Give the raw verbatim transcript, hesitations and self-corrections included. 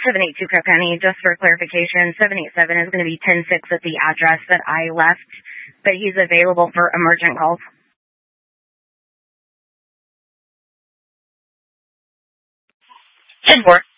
seven eight two Cook County. Just for clarification, seven eight seven is going to be ten six at the address that I left, but he's available for emergent calls. ten four.